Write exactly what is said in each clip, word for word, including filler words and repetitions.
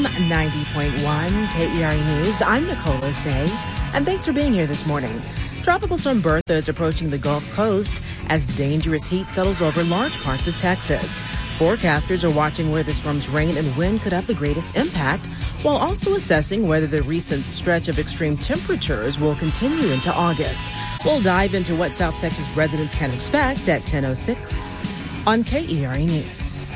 from ninety point one K E R A News, I'm Nicola Say, and thanks for being here this morning. Tropical storm Bertha is approaching the Gulf Coast as dangerous heat settles over large parts of Texas. Forecasters are watching where the storm's rain and wind could have the greatest impact, while also assessing whether the recent stretch of extreme temperatures will continue into August. We'll dive into what South Texas residents can expect at ten oh six on K E R A News.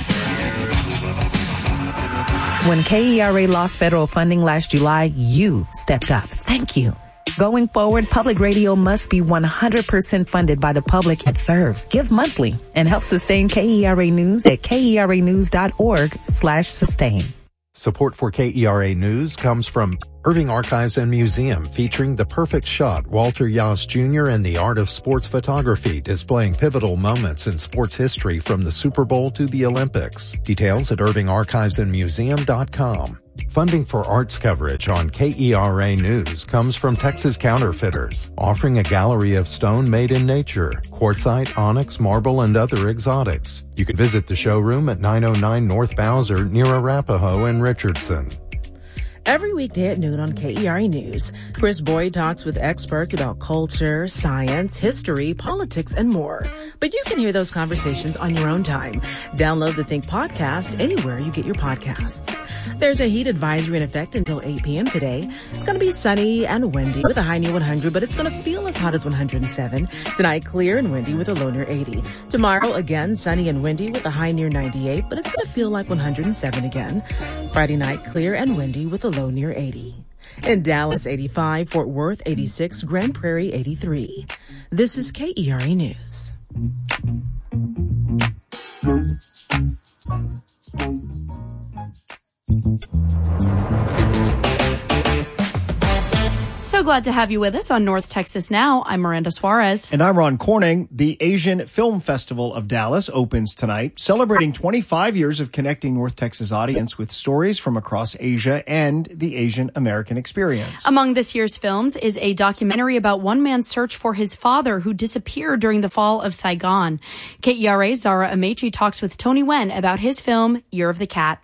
When K E R A lost federal funding last July, you stepped up. Thank you. Going forward, public radio must be one hundred percent funded by the public it serves. Give monthly and help sustain K E R A News at keranews.org slash sustain. Support for K E R A News comes from Irving Archives and Museum, featuring The Perfect Shot, Walter Yas Junior and the Art of Sports Photography, displaying pivotal moments in sports history from the Super Bowl to the Olympics. Details at irving archives and museum dot com. Funding for arts coverage on K E R A News comes from Texas Counterfeiters, offering a gallery of stone made in nature, quartzite, onyx, marble, and other exotics. You can visit the showroom at nine oh nine North Bowser near Arapahoe and Richardson. Every weekday at noon on K E R A News, Chris Boyd talks with experts about culture, science, history, politics, and more. But you can hear those conversations on your own time. Download the Think podcast anywhere you get your podcasts. There's a heat advisory in effect until eight p.m. today. It's going to be sunny and windy with a high near one hundred, but it's going to feel as hot as one hundred seven. Tonight, clear and windy with a low near eighty. Tomorrow, again, sunny and windy with a high near ninety-eight, but it's going to feel like one hundred seven again. Friday night, clear and windy with a low near eighty. In Dallas, eighty-five, Fort Worth, eighty-six, Grand Prairie, eighty-three. This is K E R A News. So glad to have you with us on North Texas Now. I'm Miranda Suarez. And I'm Ron Corning. The Asian Film Festival of Dallas opens tonight, celebrating twenty-five years of connecting North Texas audience with stories from across Asia and the Asian American experience. Among this year's films is a documentary about one man's search for his father who disappeared during the fall of Saigon. K E R A's Zara Amechi talks with Tony Wen about his film, Year of the Cat.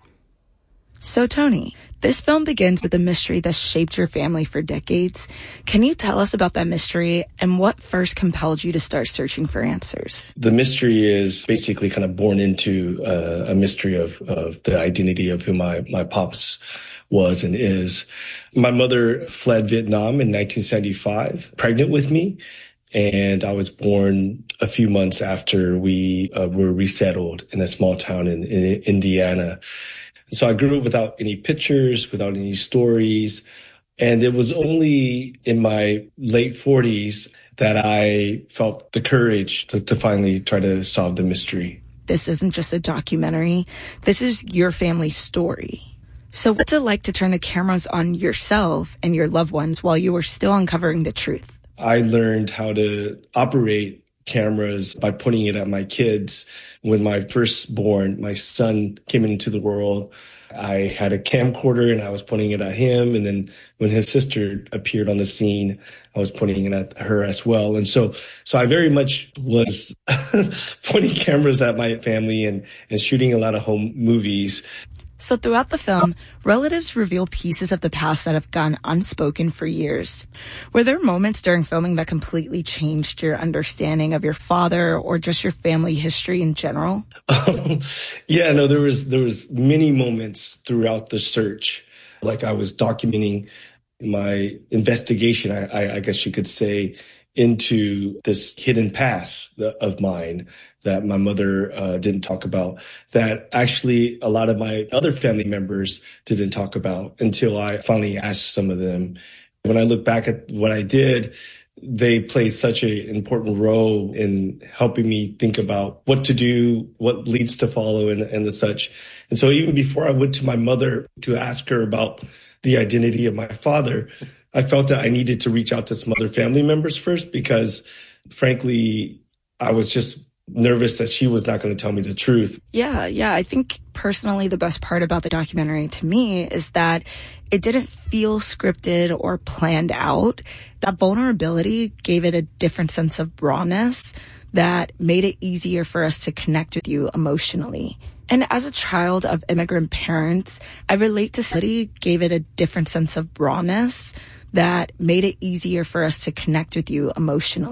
So, Tony, this film begins with a mystery that shaped your family for decades. Can you tell us about that mystery and what first compelled you to start searching for answers? The mystery is basically kind of born into uh, a mystery of, of the identity of who my, my pops was and is. My mother fled Vietnam in nineteen seventy-five, pregnant with me. And I was born a few months after we uh, were resettled in a small town in, in Indiana. So I grew up without any pictures, without any stories. And it was only in my late forties that I felt the courage to, to finally try to solve the mystery. This isn't just a documentary. This is your family's story. So what's it like to turn the cameras on yourself and your loved ones while you were still uncovering the truth? I learned how to operate cameras by pointing it at my kids. When my firstborn, my son, came into the world, I had a camcorder and I was pointing it at him. And then when his sister appeared on the scene, I was pointing it at her as well. And so, so I very much was pointing cameras at my family and, and shooting a lot of home movies. So throughout the film, relatives reveal pieces of the past that have gone unspoken for years. Were there moments during filming that completely changed your understanding of your father or just your family history in general? Um, yeah, no, there was there was many moments throughout the search. Like I was documenting my investigation, I, I, I guess you could say, into this hidden past of mine that my mother uh, didn't talk about, that actually a lot of my other family members didn't talk about until I finally asked some of them. When I look back at what I did, they played such an important role in helping me think about what to do, what leads to follow, and, and the such. And so even before I went to my mother to ask her about the identity of my father, I felt that I needed to reach out to some other family members first because, frankly, I was just nervous that she was not going to tell me the truth. Yeah, yeah. I think personally the best part about the documentary to me is that it didn't feel scripted or planned out. That vulnerability gave it a different sense of rawness that made it easier for us to connect with you emotionally. And as a child of immigrant parents, I relate to City gave it a different sense of rawness that made it easier for us to connect with you emotionally.